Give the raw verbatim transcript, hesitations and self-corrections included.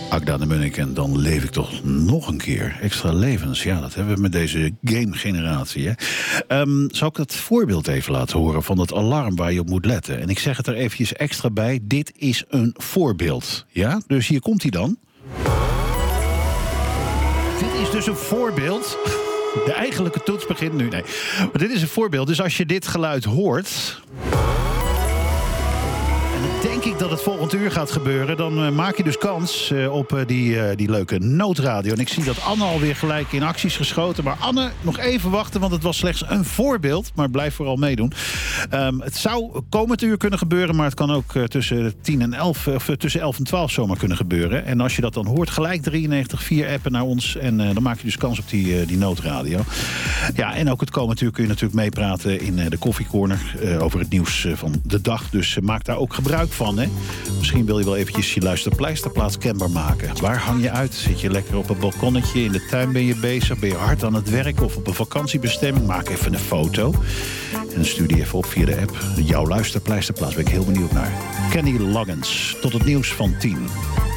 Agda de Munnik en dan leef ik toch nog een keer. Extra levens, ja, dat hebben we met deze game-generatie. Hè? Um, zou ik het voorbeeld even laten horen van het alarm waar je op moet letten? En ik zeg het er eventjes extra bij, dit is een voorbeeld. Ja, dus hier komt hij dan. Dit is dus een voorbeeld. De eigenlijke toets begint nu. Nee, maar dit is een voorbeeld. Dus als je dit geluid hoort... denk ik dat het volgend uur gaat gebeuren. Dan uh, maak je dus kans uh, op uh, die, uh, die leuke noodradio. En ik zie dat Anne alweer gelijk in acties geschoten. Maar Anne, nog even wachten, want het was slechts een voorbeeld. Maar blijf vooral meedoen. Um, het zou komend uur kunnen gebeuren, maar het kan ook uh, tussen tien en elf, of uh, tussen elf en twaalf zomaar kunnen gebeuren. En als je dat dan hoort, gelijk drieënnegentig vier appen naar ons. En uh, dan maak je dus kans op die, uh, die noodradio. Ja, en ook het komend uur kun je natuurlijk meepraten in uh, de koffiecorner uh, over het nieuws uh, van de dag. Dus uh, maak daar ook gebruik van, hè? Misschien wil je wel eventjes je luisterpleisterplaats kenbaar maken. Waar hang je uit? Zit je lekker op een balkonnetje? In de tuin ben je bezig? Ben je hard aan het werk? Of op een vakantiebestemming? Maak even een foto. En dan stuur die even op via de app. Jouw luisterpleisterplaats, ben ik heel benieuwd naar. Kenny Loggins. Tot het nieuws van tien.